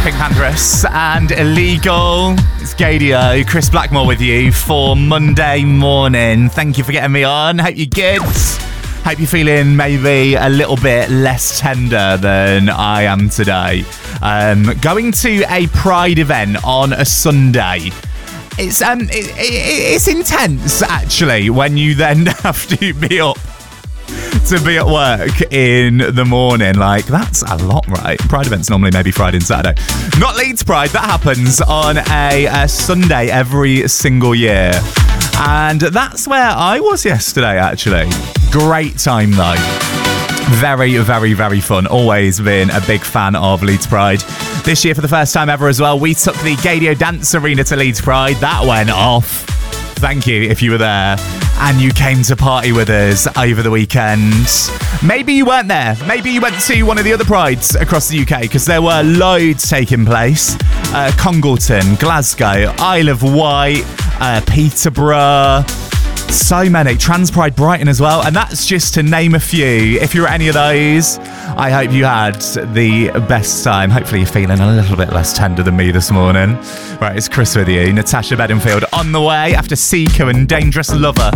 Pink Panthers and Illegal. It's Gadio, Chris Blackmore with you for Monday morning. Thank you for getting me on. Hope you're good. Hope you're feeling maybe a little bit less tender than I am today. Going to a Pride event on a Sunday. It's intense, actually, when you then have to be up to be at work in the morning. Like, that's a lot, right? Pride events normally maybe Friday and Saturday. Not Leeds Pride. That happens on a Sunday every single year. And that's where I was yesterday, actually. Great time, though. Very, very, very fun. Always been a big fan of Leeds Pride. This year, for the first time ever as well, we took the Gadio Dance Arena to Leeds Pride. That went off. Thank you if you were there and you came to party with us over the weekend. Maybe you weren't there. Maybe you went to one of the other prides across the UK, because there were loads taking place. Congleton, Glasgow, Isle of Wight, Peterborough. So many. Trans Pride Brighton as well. And that's just to name a few. If you're at any of those, I hope you had the best time. Hopefully you're feeling a little bit less tender than me this morning. Right, it's Chris with you. Natasha Bedingfield on the way after Seeker and Dangerous Lover.